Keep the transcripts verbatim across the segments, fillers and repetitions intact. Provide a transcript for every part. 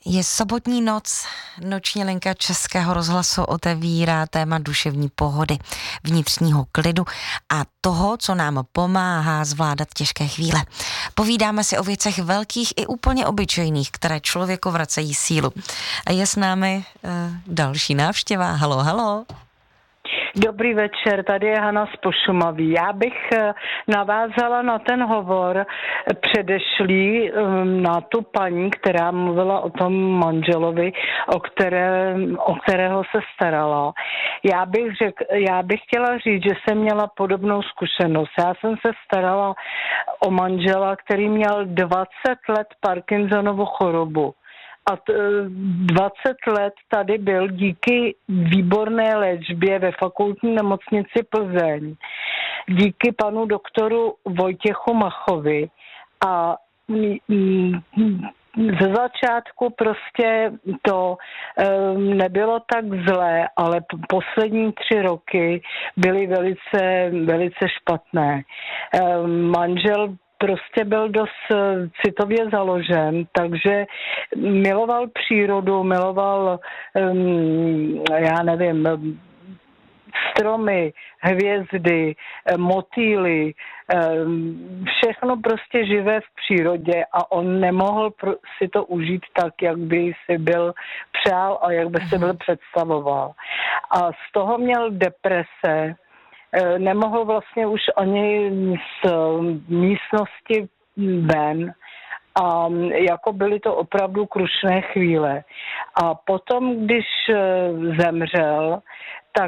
Je sobotní noc, noční linka Českého rozhlasu otevírá téma duševní pohody, vnitřního klidu a toho, co nám pomáhá zvládat těžké chvíle. Povídáme si o věcech velkých i úplně obyčejných, které člověku vracejí sílu. A je s námi uh, další návštěva. Halo, halo. Dobrý večer, tady je Hana z Pošumaví. Já bych navázala na ten hovor předešlý na tu paní, která mluvila o tom manželovi, o, které, o kterého se starala. Já bych, řek, já bych chtěla říct, že jsem měla podobnou zkušenost. Já jsem se starala o manžela, který měl dvacet let Parkinsonovu chorobu. A dvacet let tady byl díky výborné léčbě ve fakultní nemocnici Plzeň. Díky panu doktoru Vojtěchu Machovi. A ze začátku prostě to nebylo tak zlé, ale poslední tři roky byly velice, velice špatné. Manžel prostě byl dost citově založen, takže miloval přírodu, miloval, um, já nevím, stromy, hvězdy, motýly, um, všechno prostě živé v přírodě a on nemohl si to užít tak, jak by si byl přál a jak by si byl představoval. A z toho měl deprese, nemohl vlastně už ani z místnosti ven a jako byly to opravdu krušné chvíle. A potom, když zemřel, tak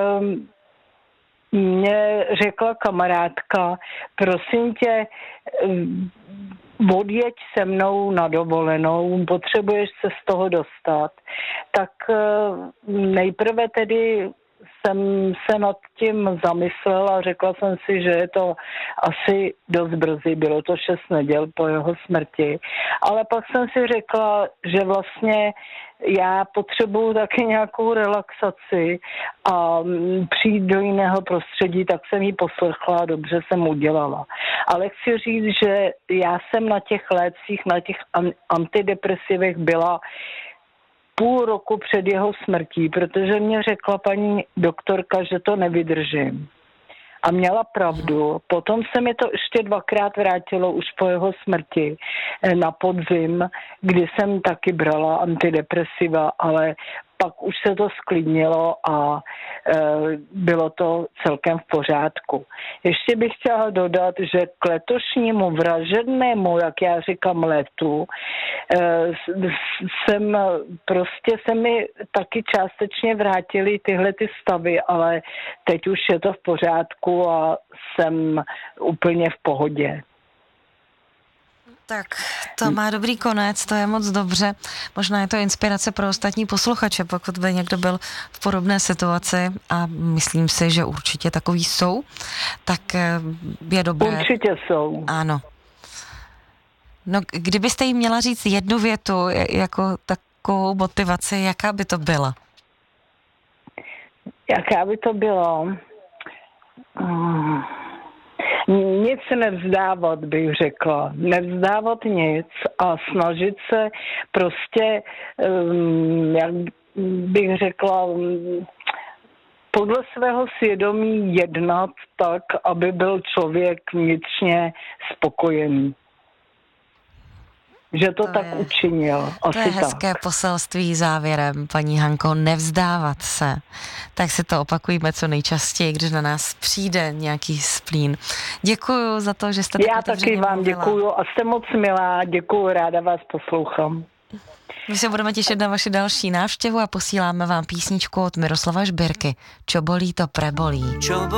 mě řekla kamarádka, prosím tě, odjeď se mnou na dovolenou, potřebuješ se z toho dostat. Tak nejprve tedy jsem se nad tím zamyslela a řekla jsem si, že je to asi dost brzy, bylo to šest neděl po jeho smrti. Ale pak jsem si řekla, že vlastně já potřebuju taky nějakou relaxaci a přijít do jiného prostředí, tak jsem ji poslechla a dobře jsem udělala. Ale chci říct, že já jsem na těch lécích, na těch antidepresivech byla půl roku před jeho smrtí, protože mě řekla paní doktorka, že to nevydržím. A měla pravdu. Potom se mi to ještě dvakrát vrátilo už po jeho smrti na podzim, kdy jsem taky brala antidepresiva, ale pak už se to sklidnilo a e, bylo to celkem v pořádku. Ještě bych chtěla dodat, že k letošnímu vražednému, jak já říkám, letu, e, jsem prostě se mi taky částečně vrátily tyhle ty stavy, ale teď už je to v pořádku a jsem úplně v pohodě. Tak to má dobrý konec, to je moc dobře. Možná je to inspirace pro ostatní posluchače, pokud by někdo byl v podobné situaci a myslím si, že určitě takový jsou, tak je dobré. Určitě jsou. Ano. No, kdybyste jí měla říct jednu větu jako takovou motivaci, jaká by to byla? Jaká by to bylo? Hmm. Nic nevzdávat, bych řekla. Nevzdávat nic a snažit se prostě, jak bych řekla, podle svého svědomí jednat tak, aby byl člověk vnitřně spokojený. Že to, to tak je, učinil. To je hezké tak. Poselství závěrem, paní Hanko, nevzdávat se. Tak si to opakujeme co nejčastěji, když na nás přijde nějaký splín. Děkuju za to, že jste tak Já taky vám mluvila. Děkuju a jste moc milá, děkuju, ráda vás poslouchám. My se budeme těšit na vaši další návštěvu a posíláme vám písničku od Miroslava Žbirky. Čo bolí, to prebolí.